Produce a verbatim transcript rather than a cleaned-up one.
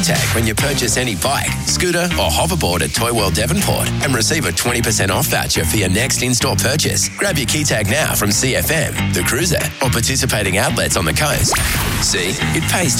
Tag when you purchase any bike, scooter or hoverboard at Toy World Devonport and receive a twenty percent off voucher for your next in-store purchase. Grab your key tag now from C F M, The Cruiser or participating outlets on the coast. See, it pays